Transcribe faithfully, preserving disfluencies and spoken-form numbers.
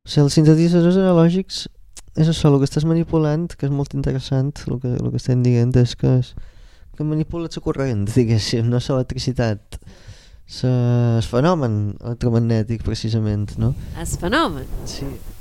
sigui, els sintetitzadors analògics és això, el que estàs manipulant, que és molt interessant, el que, el que estem dient és que, és, que manipula la corrent, diguéssim, no l'electricitat, el fenomen electromagnètic precisament, no? El fenomen? Sí.